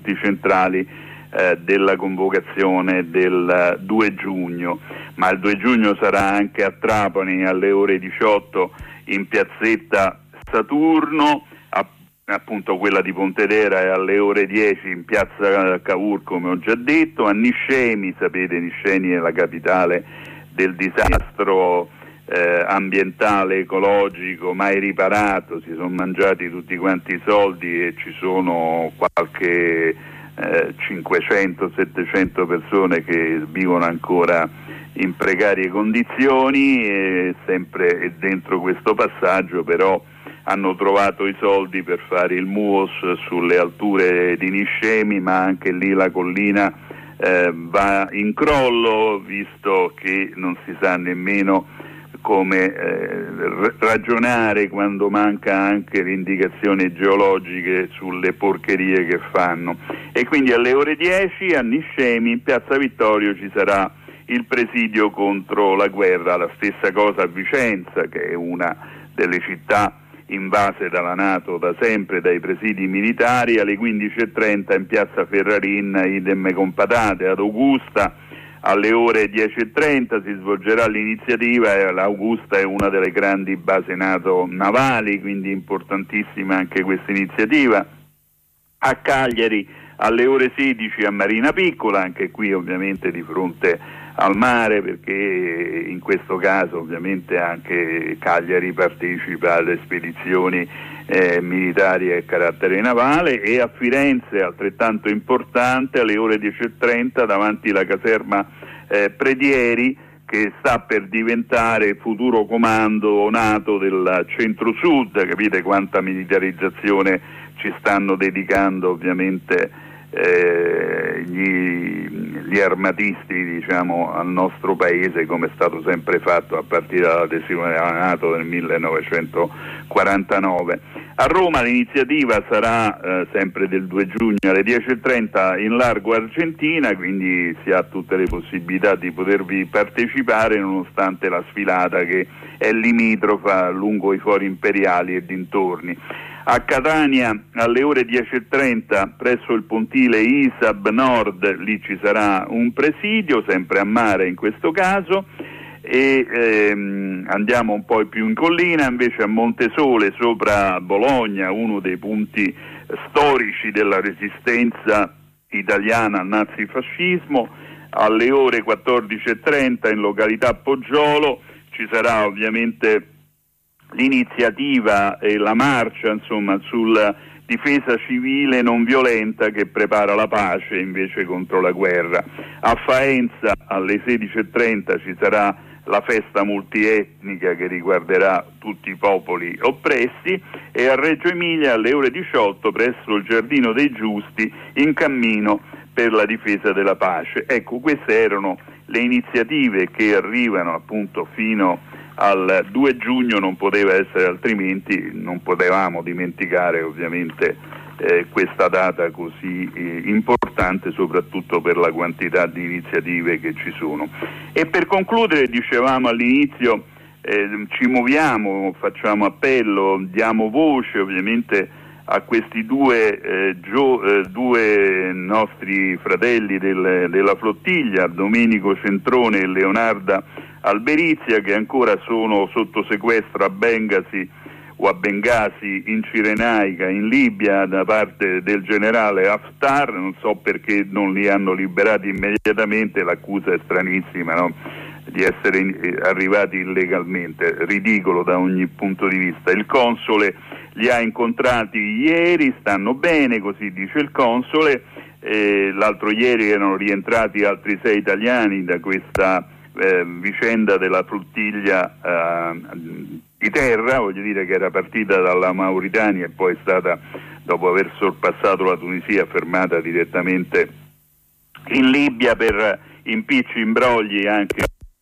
punti centrali della convocazione del 2 giugno, ma il 2 giugno sarà anche a Trapani alle ore 18 in piazzetta Saturno, appunto quella di Pontedera è alle ore 10 in piazza Cavour, come ho già detto. A Niscemi, sapete, Niscemi è la capitale del disastro ambientale, ecologico, mai riparato, si sono mangiati tutti quanti i soldi e ci sono qualche 500-700 persone che vivono ancora in precarie condizioni, e sempre dentro questo passaggio però hanno trovato i soldi per fare il MUOS sulle alture di Niscemi, ma anche lì la collina va in crollo, visto che non si sa nemmeno come ragionare quando manca anche le indicazioni geologiche sulle porcherie che fanno. E quindi alle ore 10 a Niscemi, in piazza Vittorio, ci sarà il presidio contro la guerra. La stessa cosa a Vicenza, che è una delle città invase dalla NATO da sempre, dai presidi militari. Alle 15:30 in piazza Ferrarin, idem con patate. Ad Augusta alle ore 10:30 si svolgerà l'iniziativa, e l'Augusta è una delle grandi basi NATO navali, quindi importantissima anche questa iniziativa. A Cagliari alle ore 16 a Marina Piccola, anche qui ovviamente di fronte al mare, perché in questo caso ovviamente anche Cagliari partecipa alle spedizioni militari a carattere navale. E a Firenze, altrettanto importante, alle ore 10:30 davanti alla caserma Predieri, che sta per diventare il futuro comando NATO del centro-sud. Capite quanta militarizzazione ci stanno dedicando ovviamente gli armatisti, diciamo, al nostro paese, come è stato sempre fatto a partire dall'adesione alla NATO del 1949. A Roma l'iniziativa sarà sempre del 2 giugno alle 10:30 in largo Argentina, quindi si ha tutte le possibilità di potervi partecipare, nonostante la sfilata che è limitrofa lungo i fori imperiali e dintorni. A Catania alle ore 10:30 presso il pontile ISAB Nord, lì ci sarà un presidio, sempre a mare in questo caso. E andiamo un po' più in collina, invece a Montesole sopra Bologna, uno dei punti storici della resistenza italiana al nazifascismo. Alle ore 14:30 in località Poggiolo ci sarà ovviamente l'iniziativa e la marcia, insomma, sulla difesa civile non violenta che prepara la pace invece contro la guerra. A Faenza alle 16:30 ci sarà la festa multietnica che riguarderà tutti i popoli oppressi. E a Reggio Emilia alle ore 18 presso il Giardino dei Giusti in cammino per la difesa della pace. Ecco, queste erano le iniziative che arrivano appunto fino al 2 giugno, non poteva essere altrimenti, non potevamo dimenticare ovviamente questa data così importante, soprattutto per la quantità di iniziative che ci sono. E per concludere, dicevamo all'inizio, ci muoviamo, facciamo appello, diamo voce ovviamente a questi due nostri fratelli della flottiglia, Domenico Centrone e Leonarda Alberizia, che ancora sono sotto sequestro a Bengasi o a Bengasi in Cirenaica, in Libia, da parte del generale Haftar. Non so perché non li hanno liberati immediatamente, l'accusa è stranissima, no? Di essere arrivati illegalmente, ridicolo da ogni punto di vista. Il console li ha incontrati ieri, stanno bene, così dice il console. L'altro ieri erano rientrati altri 6 italiani da questa vicenda della flottiglia di terra, voglio dire, che era partita dalla Mauritania e poi è stata, dopo aver sorpassato la Tunisia, fermata direttamente in Libia per impicci, imbrogli anche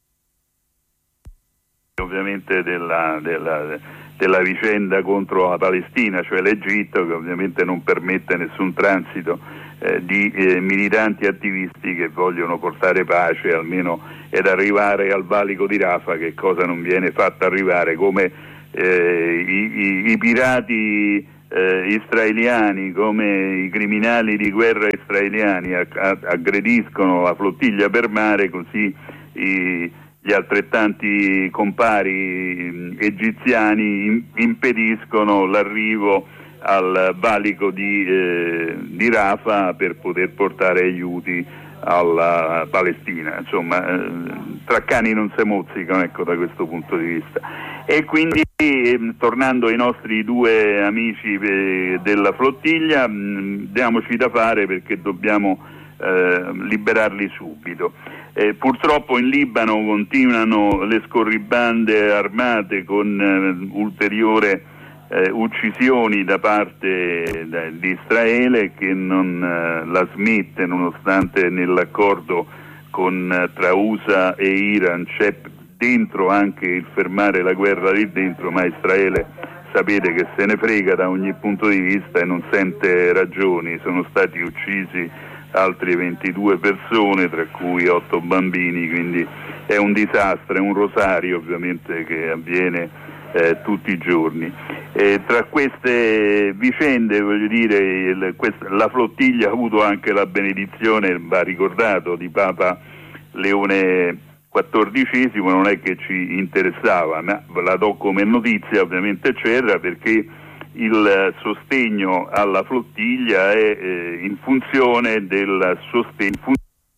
ovviamente della vicenda contro la Palestina, cioè l'Egitto, che ovviamente non permette nessun transito di militanti attivisti che vogliono portare pace almeno ed arrivare al valico di Rafah, che cosa non viene fatta arrivare, come i pirati israeliani, come i criminali di guerra israeliani aggrediscono la flottiglia per mare, così gli altrettanti compari egiziani impediscono l'arrivo al valico di Rafah per poter portare aiuti alla Palestina. Insomma, tra cani non si mozzicano, ecco, da questo punto di vista. E quindi, tornando ai nostri due amici della flottiglia, diamoci da fare, perché dobbiamo liberarli subito. Purtroppo in Libano continuano le scorribande armate con ulteriore uccisioni da parte di Israele, che non la smette, nonostante nell'accordo tra USA e Iran c'è dentro anche il fermare la guerra lì dentro, ma Israele sapete che se ne frega da ogni punto di vista e non sente ragioni. Sono stati uccisi altri 22 persone, tra cui 8 bambini, quindi è un disastro, è un rosario ovviamente che avviene tutti i giorni. Tra queste vicende, voglio dire, la flottiglia ha avuto anche la benedizione, va ricordato, di Papa Leone XIV, non è che ci interessava, ma la do come notizia, ovviamente c'era, perché il sostegno alla flottiglia è in funzione del sostegno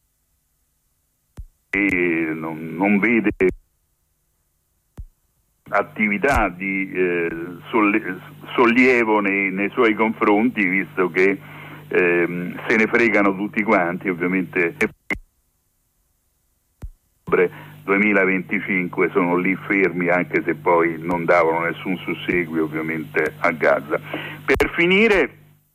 e non vede attività di sollievo nei suoi confronti, visto che se ne fregano tutti quanti, ovviamente. 2025 sono lì fermi, anche se poi non davano nessun susseguio ovviamente a Gaza. Per finire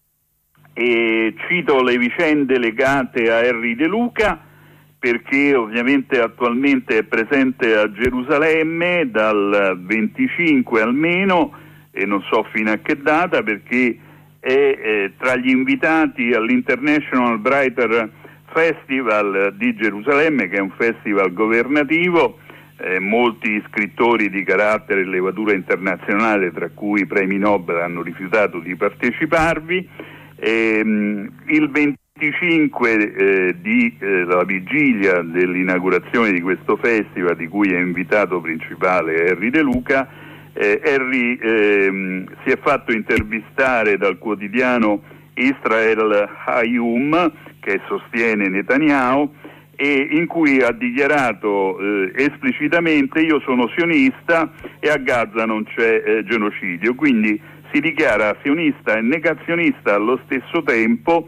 cito le vicende legate a Henry De Luca, perché ovviamente attualmente è presente a Gerusalemme dal 25 almeno, e non so fino a che data, perché è tra gli invitati all'International Writer Festival di Gerusalemme, che è un festival governativo. Molti scrittori di carattere e levatura internazionale, tra cui premi Nobel, hanno rifiutato di parteciparvi. Il 25 la vigilia dell'inaugurazione di questo festival, di cui è invitato principale Henry De Luca, Henry si è fatto intervistare dal quotidiano Israel Hayom, che sostiene Netanyahu, e in cui ha dichiarato esplicitamente: io sono sionista e a Gaza non c'è genocidio. Quindi si dichiara sionista e negazionista allo stesso tempo.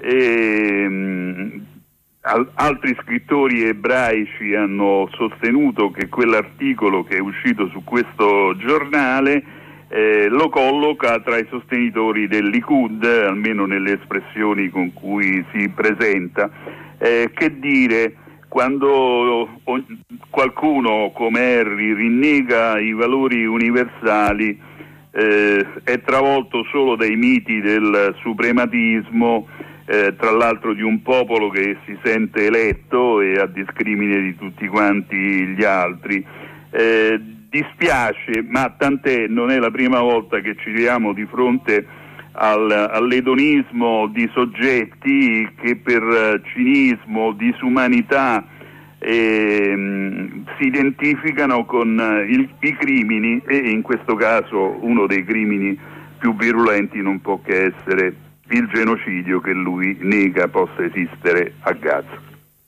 Altri scrittori ebraici hanno sostenuto che quell'articolo che è uscito su questo giornale lo colloca tra i sostenitori del Likud, almeno nelle espressioni con cui si presenta. Che dire, quando qualcuno come Henry rinnega i valori universali, è travolto solo dai miti del suprematismo, tra l'altro di un popolo che si sente eletto e a discrimine di tutti quanti gli altri. Dispiace, ma tant'è, non è la prima volta che ci troviamo di fronte all'edonismo di soggetti che per cinismo, disumanità si identificano con i crimini, e in questo caso uno dei crimini più virulenti non può che essere il genocidio, che lui nega possa esistere a Gaza.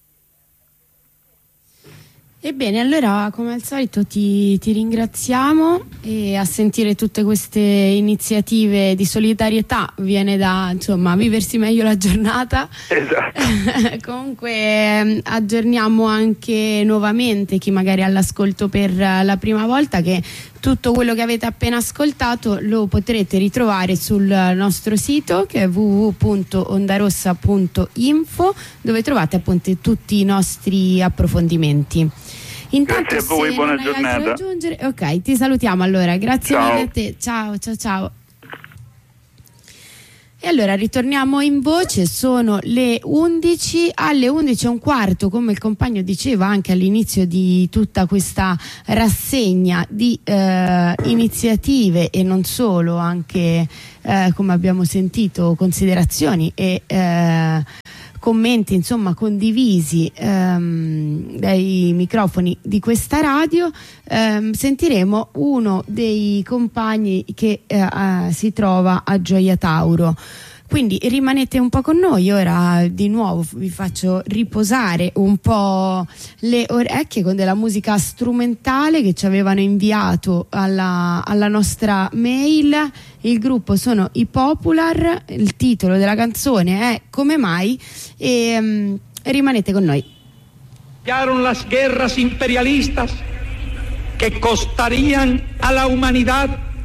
Ebbene, allora come al solito ti ringraziamo, e a sentire tutte queste iniziative di solidarietà viene da, insomma, viversi meglio la giornata. Esatto. Comunque aggiorniamo anche nuovamente chi magari è all'ascolto per la prima volta, che tutto quello che avete appena ascoltato lo potrete ritrovare sul nostro sito, che è www.ondarossa.info, dove trovate appunto tutti i nostri approfondimenti. Intanto, grazie a voi, buona giornata. Ok, ti salutiamo allora, grazie ciao. mille a te, ciao. E allora ritorniamo in voce, sono le 11, alle 11:15, come il compagno diceva anche all'inizio di tutta questa rassegna di iniziative e non solo, anche come abbiamo sentito considerazioni e commenti insomma condivisi dai microfoni di questa radio. Sentiremo uno dei compagni che si trova a Gioia Tauro, quindi rimanete un po' con noi. Ora di nuovo vi faccio riposare un po' le orecchie con della musica strumentale che ci avevano inviato alla nostra mail. Il gruppo sono i Popular, il titolo della canzone è Come mai, e rimanete con noi. Las guerras imperialistas que costarían a la humanidad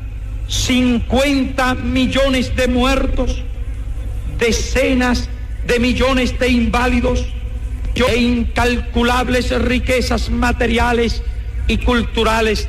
50 millones de muertos, decenas de millones de inválidos e incalculables riquezas materiales y culturales